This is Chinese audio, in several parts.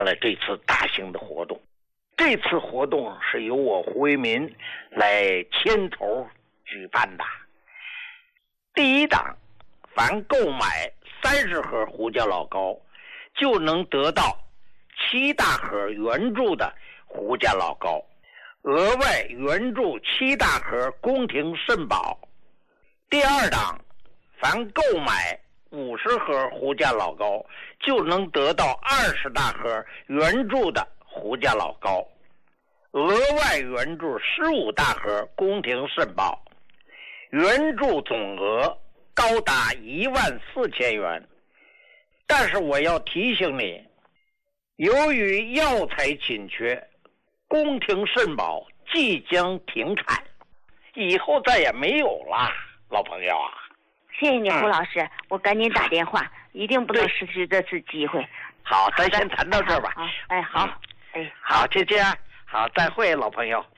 了这次大型的活动。这次活动是由我胡为民来牵头举办的。第一档，凡购买30盒胡家老高，就能得到7大盒原注的胡家老高，额外原注7大盒宫廷肾宝。第二档，凡购买50盒胡家老高，就能得到20大盒原注的胡家老高，额外原注15大盒宫廷肾宝，原注总额高达14000元。但是我要提醒你，由于药材紧缺，宫廷肾宝即将停产，以后再也没有了，老朋友啊。 谢谢你，胡老师，我赶紧打电话，一定不能失去这次机会。 好，咱先谈到这儿吧。 好， 好，姐姐，好，再会，老朋友。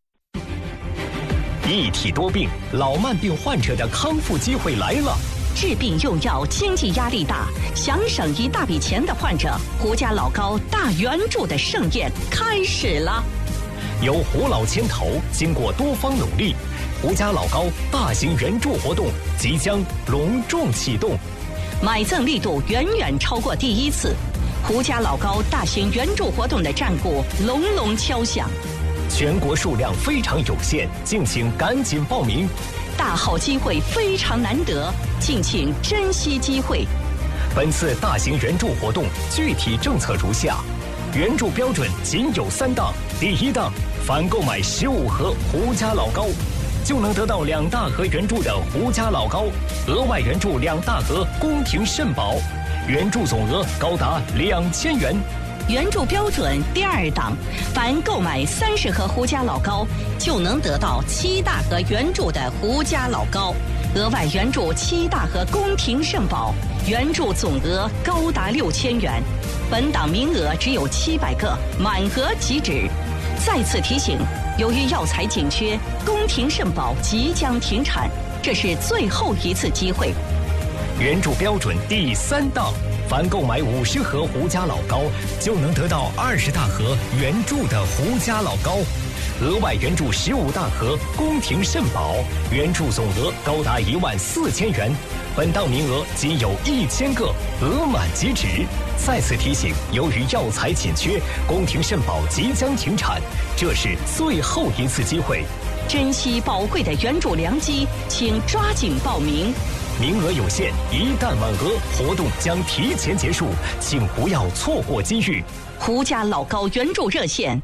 一体多病，老慢病患者的康复机会来了。 治病用药，经济压力大，想省一大笔钱的患者，胡家老高大原著的盛宴开始了。 由胡老牵头，经过多方努力，胡家老高大型援助活动即将隆重启动， 买赠力度远远超过第一次。胡家老高大型援助活动的战鼓隆隆敲响， 全国数量非常有限，敬请赶紧报名。 大好机会非常难得，敬请珍惜机会。 本次大型援助活动具体政策如下：援助标准仅有3档。第1档，凡购买15盒胡家老高，就能得到2大盒原注的胡家老高，额外援助2大盒宫廷肾宝，援助总额高达2000元。 援助标准第2档，凡购买30盒胡家老高，就能得到7大盒原注的胡家老高，额外援助7大盒宫廷肾宝，援助总额高达6000元。本档名额只有700个，满额即止。再次提醒，由于药材紧缺，宫廷肾宝即将停产，这是最后一次机会。 援助标准第3档，凡购买50盒胡家老高，就能得到20大盒原注的胡家老高，额外援助15大盒宫廷肾宝，援助总额高达14000元。本档名额仅有1000个，额满即止。再次提醒，由于药材紧缺，宫廷肾宝即将停产，这是最后一次机会。 珍惜宝贵的援助良机，请抓紧报名。 名额有限，一旦满额，活动将提前结束，请不要错过机遇。 胡家老高援助热线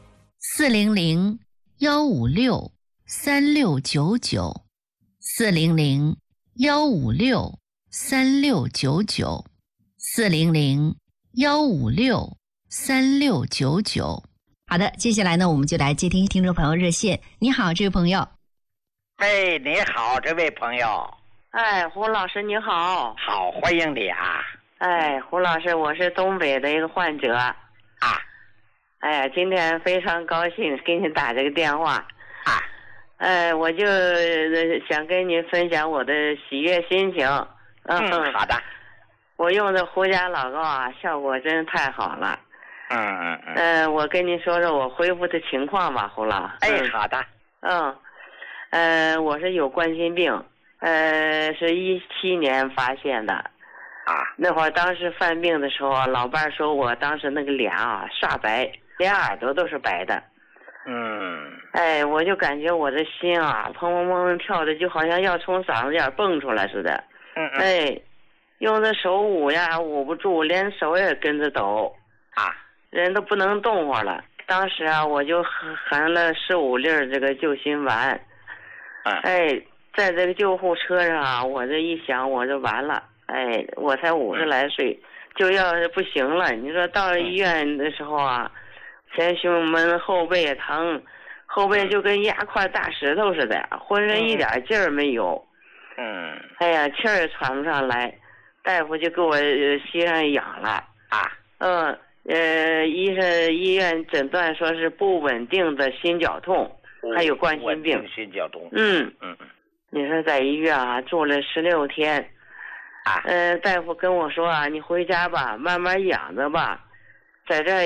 400-156-3699，400-156-3699。好的，接下来呢，我们就来接听听众朋友热线。你好，这位朋友。 喂，你好，这位朋友。 胡老师你好。 好，欢迎你啊。 胡老师，我是东北的一个患者啊。今天非常高兴给你打这个电话啊。 我就想跟你分享我的喜悦心情。 好的。 我用的胡家老高啊，效果真太好了。我跟你说说我恢复的情况吧，胡老。 好的。 我是有冠心病，是17年发现的。那会儿当时犯病的时候，老伴说我当时那个脸啊刷白，连耳朵都是白的。我就感觉我的心啊砰砰砰跳的，就好像要从嗓子眼蹦出来似的。用的手捂呀捂不住，连手也跟着抖。人都不能动活了。当时啊，我就含了15粒这个救心丸。在这个救护车上啊，我这一想，我就完了。我才50来岁，就要是不行了。你说到了医院的时候啊，前胸闷，后背也疼，后背就跟压块大石头似的，浑身一点劲儿没有。气儿也喘不上来，大夫就给我吸上氧了。医院诊断说是不稳定的心绞痛，还有冠心病。 心绞痛。 你说在医院啊住了16天。大夫跟我说啊，你回家吧，慢慢养着吧。 在这